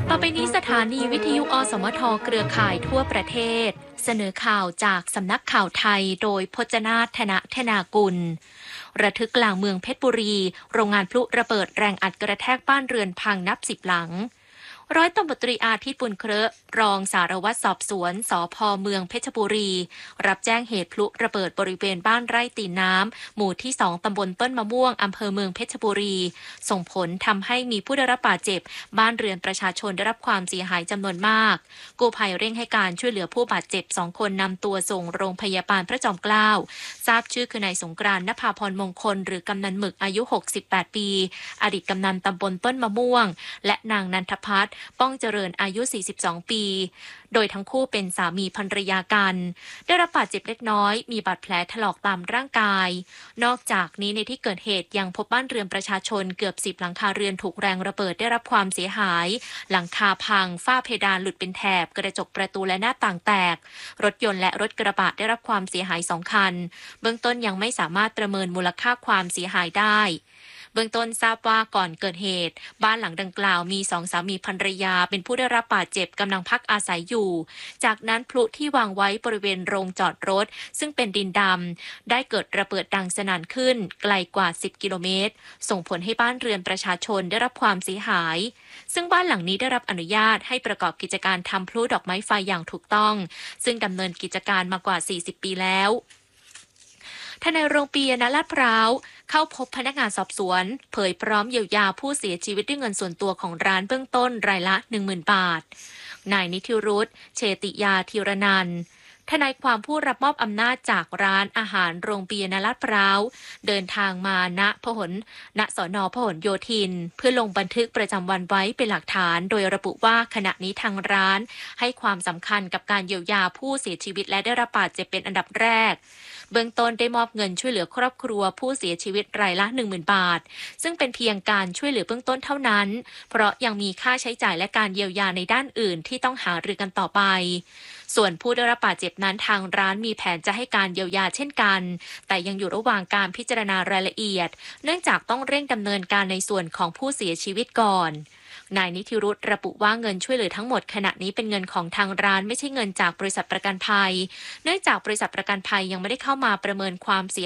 ต่อไปนี้สถานีวิทยุอสมทเครือข่ายทั่วประเทศเสนอข่าวจากสำนักข่าวไทยโดยพจนาถนะธนากุลระทึกกลางเมืองเพชรบุรีโรงงานพลุระเบิดแรงอัดกระแทกบ้านเรือนพังนับ10 หลังร้อยตำรวจตรีอาทิตย์บุญเคราะห์รองสารวัตรสอบสวนสพเมืองเพชรบุรีรับแจ้งเหตุพลุระเบิดบริเวณบ้านไร่ตีนน้ำหมู่ที่2ตำบลต้นมะม่วงอำเภอเมืองเพชรบุรีส่งผลทำให้มีผู้ได้รับบาดเจ็บบ้านเรือนประชาชนได้รับความเสียหายจำนวนมากกู้ภัยเร่งให้การช่วยเหลือผู้บาดเจ็บ2 คนนำตัวส่งโรงพยาบาลพระจอมเกล้าทราบชื่อคือนายสงกรานต์ ณภาพรมงคลหรือกำนันหมึกอายุ68 ปีอดีตกำนันตำบลต้นมะม่วงและนางนันทพัฒน์ป้องเจริญอายุ42 ปีโดยทั้งคู่เป็นสามีภรรยากันได้รับบาดเจ็บเล็กน้อยมีบาดแผลถลอกตามร่างกายนอกจากนี้ในที่เกิดเหตุยังพบบ้านเรือนประชาชนเกือบ10 หลังคาเรือนถูกแรงระเบิดได้รับความเสียหายหลังคาพังฝ้าเพดานหลุดเป็นแถบกระจกประตูและหน้าต่างแตกรถยนต์และรถกระบะได้รับความเสียหาย2 คันเบื้องต้นยังไม่สามารถประเมินมูลค่าความเสียหายได้เบื้องต้นทราบว่าก่อนเกิดเหตุบ้านหลังดังกล่าวมี2 สามีภรรยาเป็นผู้ได้รับบาดเจ็บกำลังพักอาศัยอยู่จากนั้นพลุที่วางไว้บริเวณโรงจอดรถซึ่งเป็นดินดำได้เกิดระเบิดดังสนั่นขึ้นไกลกว่า10 กิโลเมตรส่งผลให้บ้านเรือนประชาชนได้รับความเสียหายซึ่งบ้านหลังนี้ได้รับอนุญาตให้ประกอบกิจการทำพลุดอกไม้ไฟอย่างถูกต้องซึ่งดำเนินกิจการมากว่า40 ปีแล้วทนายโรงเบียร์ณลาดพร้าวเข้าพบพนักงานสอบสวนเผยพร้อมเยียวยาผู้เสียชีวิตด้วยเงินส่วนตัวของร้านเบื้องต้นรายละ 10,000 บาทนายนิธิรุธเชติยาธีรนันท์ทนายความผู้รับมอบอำนาจจากร้านอาหารโรงเบียร์ณลาดพร้าวเดินทางมาณสนพหลโยธินเพื่อลงบันทึกประจำวันไว้เป็นหลักฐานโดยระบุว่าขณะนี้ทางร้านให้ความสำคัญกับการเยียวยาผู้เสียชีวิตและได้รับบาดเจ็บเป็นอันดับแรกเบื้องต้นได้มอบเงินช่วยเหลือครอบครัวผู้เสียชีวิตรายละ 10,000 บาทซึ่งเป็นเพียงการช่วยเหลือเบื้องต้นเท่านั้นเพราะยังมีค่าใช้จ่ายและการเยียวยาในด้านอื่นที่ต้องหารือกันต่อไปส่วนผู้ได้รับบาดเจ็บนั้นทางร้านมีแผนจะให้การเยียวยาเช่นกันแต่ยังอยู่ระหว่างการพิจารณารายละเอียดเนื่องจากต้องเร่งดำเนินการในส่วนของผู้เสียชีวิตก่อนนายนิธิรุธระบุว่าเงินช่วยเหลือทั้งหมดขณะนี้เป็นเงินของทางร้านไม่ใช่เงินจากบริษัทประกันภัยเนื่องจากบริษัทประกันภัยยังไม่ได้เข้ามาประเมินความเสีย